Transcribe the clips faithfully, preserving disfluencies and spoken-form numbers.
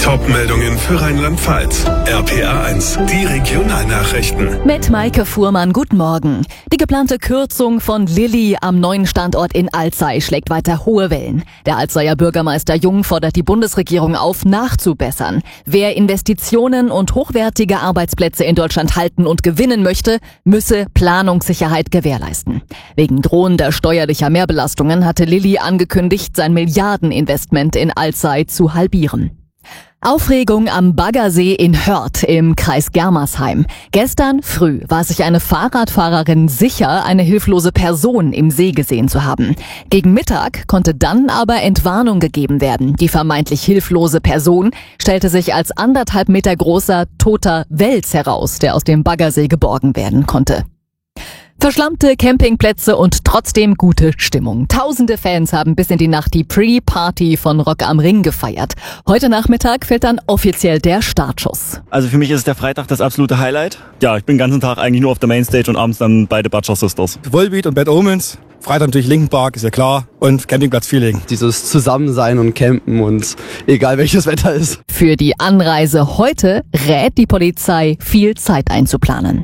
Top-Meldungen für Rheinland-Pfalz. R P R eins, die Regionalnachrichten. Mit Maike Fuhrmann, guten Morgen. Die geplante Kürzung von Lilly am neuen Standort in Alzey schlägt weiter hohe Wellen. Der Alzeyer Bürgermeister Jung fordert die Bundesregierung auf, nachzubessern. Wer Investitionen und hochwertige Arbeitsplätze in Deutschland halten und gewinnen möchte, müsse Planungssicherheit gewährleisten. Wegen drohender steuerlicher Mehrbelastungen hatte Lilly angekündigt, sein Milliardeninvestment in Alzey zu halbieren. Aufregung am Baggersee in Hörth im Kreis Germersheim. Gestern früh war sich eine Fahrradfahrerin sicher, eine hilflose Person im See gesehen zu haben. Gegen Mittag konnte dann aber Entwarnung gegeben werden. Die vermeintlich hilflose Person stellte sich als anderthalb Meter großer, toter Wels heraus, der aus dem Baggersee geborgen werden konnte. Verschlammte Campingplätze und trotzdem gute Stimmung. Tausende Fans haben bis in die Nacht die Pre-Party von Rock am Ring gefeiert. Heute Nachmittag fällt dann offiziell der Startschuss. Also für mich ist der Freitag das absolute Highlight. Ja, ich bin den ganzen Tag eigentlich nur auf der Mainstage und abends dann bei The Butcher Sisters. Volbeat und Bad Omens. Freitag natürlich Linkin Park, ist ja klar. Und Campingplatz-Feeling. Dieses Zusammensein und Campen und egal welches Wetter ist. Für die Anreise heute rät die Polizei, viel Zeit einzuplanen.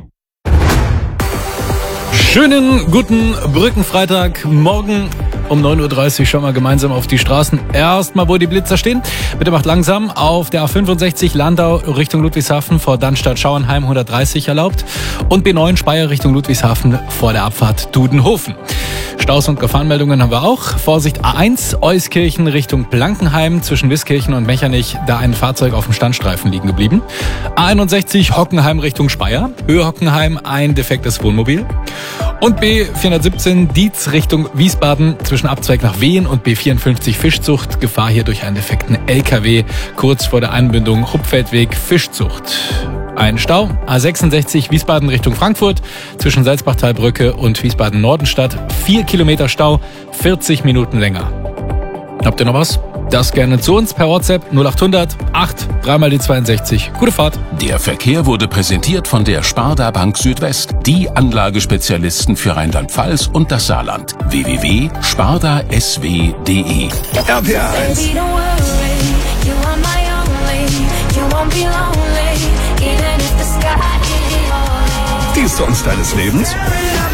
Schönen guten Brückenfreitag. Morgen um neun Uhr dreißig schauen wir gemeinsam auf die Straßen. Erstmal, wo die Blitzer stehen. Bitte macht langsam. Auf der A fünfundsechzig Landau Richtung Ludwigshafen vor Dannstatt-Schauernheim hundertdreißig erlaubt. Und B neun Speyer Richtung Ludwigshafen vor der Abfahrt Dudenhofen. Staus und Gefahrenmeldungen haben wir auch. Vorsicht A eins, Euskirchen Richtung Blankenheim zwischen Wiskirchen und Mechernich, da ein Fahrzeug auf dem Standstreifen liegen geblieben. A einundsechzig, Hockenheim Richtung Speyer, Höhe Hockenheim, ein defektes Wohnmobil. Und B vierhundertsiebzehn, Dietz Richtung Wiesbaden zwischen Abzweig nach Wehen und B vierundfünfzig Fischzucht, Gefahr hier durch einen defekten L K W, kurz vor der Einbindung Hupfeldweg Fischzucht. Ein Stau, A sechsundsechzig Wiesbaden Richtung Frankfurt, zwischen Salzbachtalbrücke und Wiesbaden-Nordenstadt. Vier Kilometer Stau, vierzig Minuten länger. Habt ihr noch was? Das gerne zu uns per WhatsApp null achthundert acht dreimal die zweiundsechzig. Gute Fahrt. Der Verkehr wurde präsentiert von der Sparda Bank Südwest, die Anlagespezialisten für Rheinland-Pfalz und das Saarland. w w w punkt sparda s w punkt d e. R P R eins. Die Songs deines Lebens?